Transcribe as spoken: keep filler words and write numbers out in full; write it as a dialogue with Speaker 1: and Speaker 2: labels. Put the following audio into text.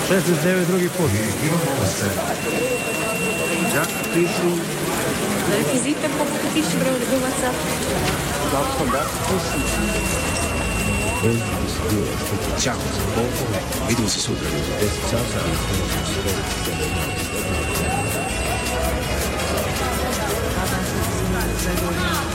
Speaker 1: šesdeset devet drugi put. Čak pišu...
Speaker 2: Rekvizite poput piše broj ljubaca.
Speaker 1: Kako da pišu?
Speaker 3: Ćao, vidimo se sutra. deset časa.